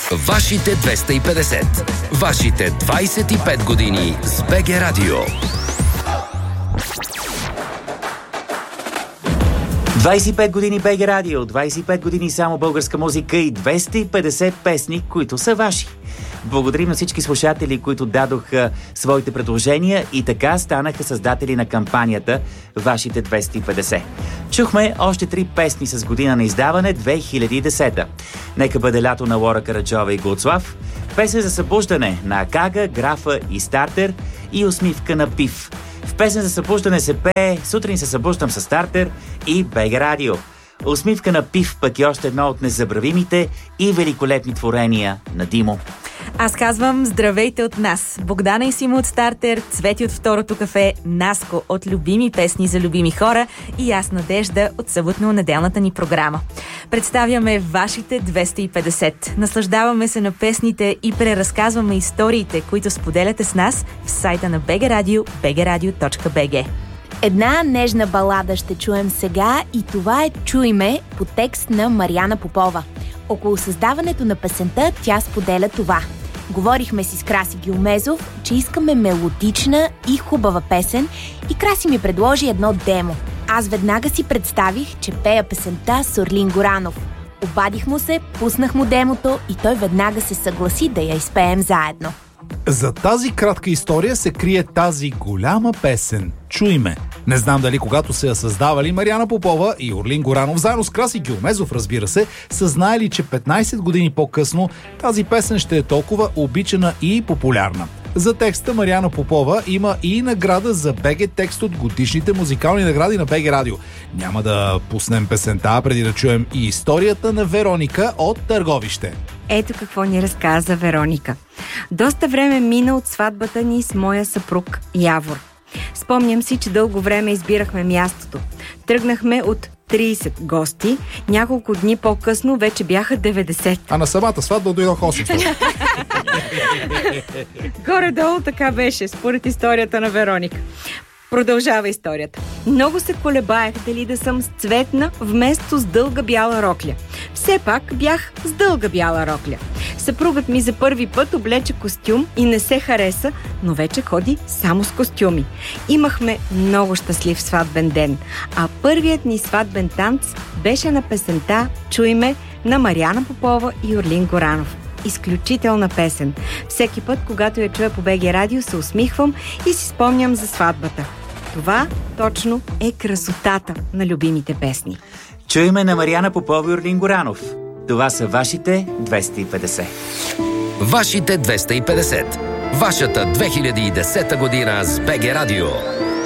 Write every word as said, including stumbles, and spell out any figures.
Вашите двеста и петдесет. Вашите двайсет и пет години с БГ Радио. двайсет и пет години БГ Радио, двайсет и пет години само българска музика и двеста и петдесет песни, които са ваши. Благодарим на всички слушатели, които дадоха своите предложения и така станаха създатели на кампанията Вашите двеста и петдесет. Чухме още три песни с година на издаване две хиляди и десета. Нека бъде лято на Лора Караджова и Голдслав, песен за събуждане на Акага, Графа и Стартер и усмивка на Пив. В песен за събуждане се пее Сутрин се събуждам с Стартер и БГ Радио. Усмивка на Пив пък е още едно от незабравимите и великолепни творения на Димо. Аз казвам здравейте от нас. Богдана и Симо от Стартер, Цвети от Второто кафе, Наско от Любими песни за любими хора и аз Надежда от съботно-неделната ни програма. Представяме вашите двеста и петдесет. Наслаждаваме се на песните и преразказваме историите, които споделяте с нас в сайта на БГ Радио, би джи радио точка би джи. Една нежна балада ще чуем сега и това е "Чуй ме" по текст на Мариана Попова. Около създаването на песента тя споделя това. Говорихме си с Краси Гюмезов, че искаме мелодична и хубава песен и Краси ми предложи едно демо. Аз веднага си представих, че пея песента с Орлин Горанов. Обадих му се, пуснах му демото и той веднага се съгласи да я изпеем заедно. За тази кратка история се крие тази голяма песен "Чуй ме". Не знам дали когато се я създавали Мариана Попова и Орлин Горанов, заедно с Краси Гюмезов, разбира се, са знаели, че петнайсет години по-късно тази песен ще е толкова обичана и популярна. За текста Мариана Попова има и награда за БГ текст от годишните музикални награди на БГ Радио. Няма да пуснем песента преди да чуем и историята на Вероника от Търговище. Ето какво ни разказа Вероника. Доста време мина от сватбата ни с моя съпруг Явор. Спомням си, че дълго време избирахме мястото. Тръгнахме от трийсет гости, няколко дни по-късно вече бяха деветдесет. А на самата сватба дойдох осемстотин. Горе-долу така беше, според историята на Вероника. Продължава историята. Много се колебаех дали да съм с цветна вместо с дълга бяла рокля. Все пак бях с дълга бяла рокля. Съпругът ми за първи път облече костюм и не се хареса, но вече ходи само с костюми. Имахме много щастлив сватбен ден, а първият ни сватбен танц беше на песента "Чуй ме" на Мариана Попова и Орлин Горанов. Изключителна песен. Всеки път, когато я чуя по БГ Радио, се усмихвам и си спомням за сватбата. Това точно е красотата на любимите песни. Чуй ме на Мариана Попова и Орлин Горанов. Това са вашите двеста и петдесет. Вашите двеста и петдесет. Вашата две хиляди и десета година с БГ Радио.